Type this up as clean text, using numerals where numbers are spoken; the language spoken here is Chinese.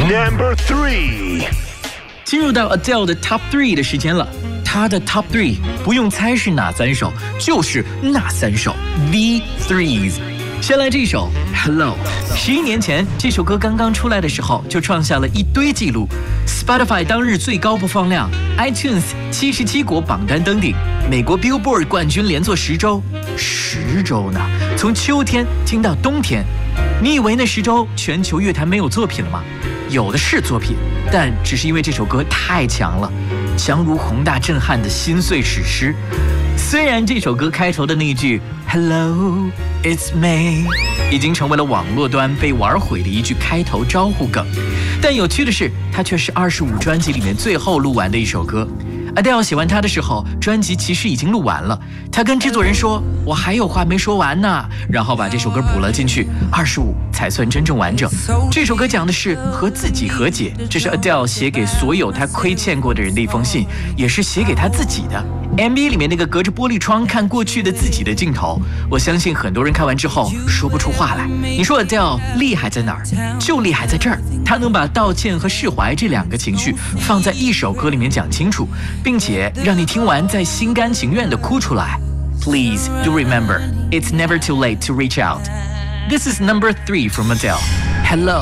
Number 3. 进入到 Adele 的 Top 3的时间了。她的 Top 3不用猜是哪3首，就是那3首 The Threes。先来这一首 Hello。 11年前这首歌刚刚出来的时候就创下了一堆记录， Spotify 当日最高播放量， iTunes 77国榜单登顶，美国 Billboard 冠军连做10周呢，从秋天听到冬天。你以为那10周全球乐坛没有作品了吗？有的是作品，但只是因为这首歌太强了，强如宏大震撼的心碎史诗。虽然这首歌开头的那句 Hello it's me 已经成为了网络端被玩毁的一句开头招呼梗，但有趣的是它却是25专辑里面最后录完的一首歌。Adele 写完它的时候，专辑其实已经录完了，他跟制作人说我还有话没说完呢，然后把这首歌补了进去，25才算真正完整。这首歌讲的是和自己和解，这是 Adele 写给所有他亏欠过的人的一封信，也是写给他自己的。MV 里面那个隔着玻璃窗看过去的自己的镜头，我相信很多人看完之后说不出话来。你说 Adele 厉害在哪儿？就厉害在这儿，他能把道歉和释怀这2个情绪放在一首歌里面讲清楚，并且让你听完再心甘情愿地哭出来。Please do remember, it's never too late to reach out. This is number 3 from Adele. Hello.